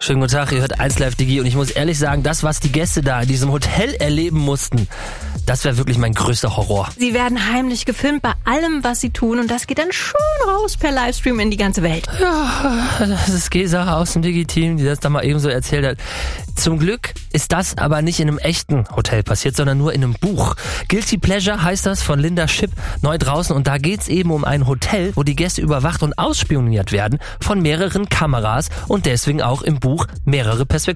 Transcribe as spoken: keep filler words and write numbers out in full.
Schönen guten Tag, ihr hört eins Live Digi und ich muss ehrlich sagen, das, was die Gäste da in diesem Hotel erleben mussten, das wäre wirklich mein größter Horror. Sie werden heimlich gefilmt bei allem, was sie tun und das geht dann schön raus per Livestream in die ganze Welt. Ja, das ist Gesa aus dem Digi-Team, die das da mal eben so erzählt hat. Zum Glück ist das aber nicht in einem echten Hotel passiert, sondern nur in einem Buch. Guilty Pleasure heißt das, von Linda Shipp, neu draußen, und da geht's eben um ein Hotel, wo die Gäste überwacht und ausspioniert werden von mehreren Kameras und deswegen auch im Buch mehrere Perspektiven.